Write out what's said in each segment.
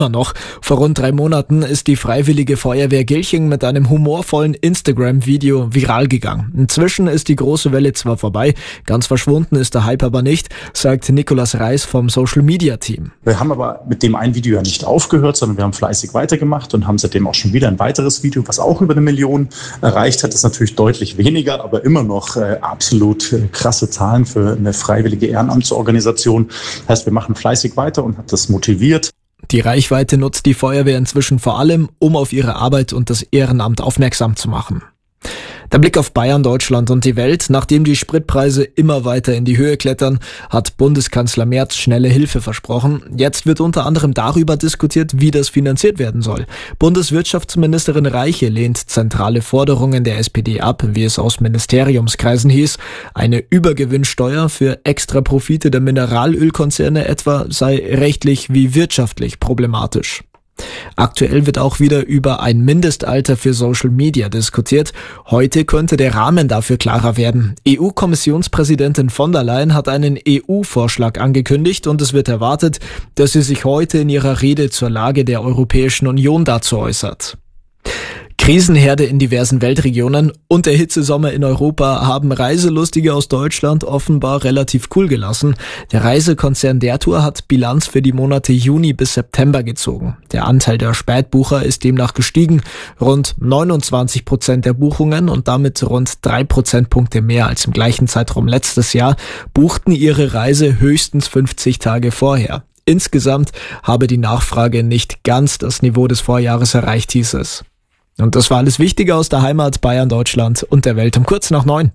Noch. Vor rund 3 Monaten ist die Freiwillige Feuerwehr Gilching mit einem humorvollen Instagram-Video viral gegangen. Inzwischen ist die große Welle zwar vorbei, ganz verschwunden ist der Hype aber nicht, sagt Nikolaus Reis vom Social-Media-Team. Wir haben aber mit dem einen Video ja nicht aufgehört, sondern wir haben fleißig weitergemacht und haben seitdem auch schon wieder ein weiteres Video, was auch über 1 Million erreicht hat. Das ist natürlich deutlich weniger, aber immer noch absolut krasse Zahlen für eine freiwillige Ehrenamtsorganisation. Heißt, wir machen fleißig weiter und hat das motiviert. Die Reichweite nutzt die Feuerwehr inzwischen vor allem, um auf ihre Arbeit und das Ehrenamt aufmerksam zu machen. Der Blick auf Bayern, Deutschland und die Welt. Nachdem die Spritpreise immer weiter in die Höhe klettern, hat Bundeskanzler Merz schnelle Hilfe versprochen. Jetzt wird unter anderem darüber diskutiert, wie das finanziert werden soll. Bundeswirtschaftsministerin Reiche lehnt zentrale Forderungen der SPD ab, wie es aus Ministeriumskreisen hieß. Eine Übergewinnsteuer für Extraprofite der Mineralölkonzerne etwa sei rechtlich wie wirtschaftlich problematisch. Aktuell wird auch wieder über ein Mindestalter für Social Media diskutiert. Heute könnte der Rahmen dafür klarer werden. EU-Kommissionspräsidentin von der Leyen hat einen EU-Vorschlag angekündigt und es wird erwartet, dass sie sich heute in ihrer Rede zur Lage der Europäischen Union dazu äußert. Krisenherde in diversen Weltregionen und der Hitzesommer in Europa haben Reiselustige aus Deutschland offenbar relativ cool gelassen. Der Reisekonzern Der Tour hat Bilanz für die Monate Juni bis September gezogen. Der Anteil der Spätbucher ist demnach gestiegen. Rund 29% der Buchungen und damit rund 3 Prozentpunkte mehr als im gleichen Zeitraum letztes Jahr buchten ihre Reise höchstens 50 Tage vorher. Insgesamt habe die Nachfrage nicht ganz das Niveau des Vorjahres erreicht, hieß es. Und das war alles Wichtige aus der Heimat, Bayern, Deutschland und der Welt um kurz nach 9.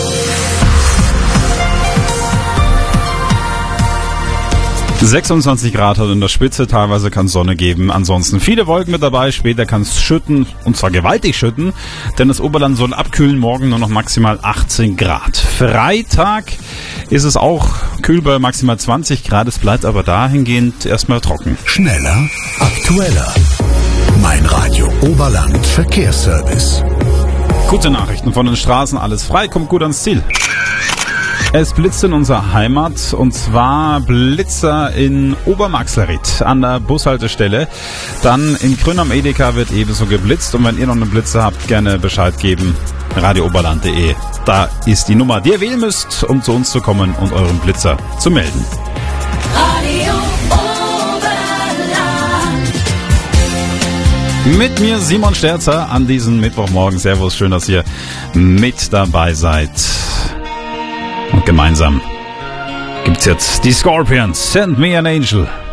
– 26 Grad hat in der Spitze, teilweise kann es Sonne geben, ansonsten viele Wolken mit dabei, später kann es schütten, und zwar gewaltig schütten, denn das Oberland soll abkühlen, morgen nur noch maximal 18 Grad. Freitag ist es auch kühl bei maximal 20 Grad, es bleibt aber dahingehend erstmal trocken. Schneller, aktueller. Mein Radio Oberland Verkehrsservice. Gute Nachrichten von den Straßen, alles frei, kommt gut ans Ziel. Es blitzt in unserer Heimat, und zwar Blitzer in Obermaxlerieth an der Bushaltestelle. Dann in Grün am Edeka wird ebenso geblitzt, und wenn ihr noch einen Blitzer habt, gerne Bescheid geben. radiooberland.de. Da ist die Nummer, die ihr wählen müsst, um zu uns zu kommen und euren Blitzer zu melden. Radio Mit mir Simon Sterzer an diesem Mittwochmorgen. Servus, schön, dass ihr mit dabei seid. Und gemeinsam gibt's jetzt die Scorpions. Send me an Angel.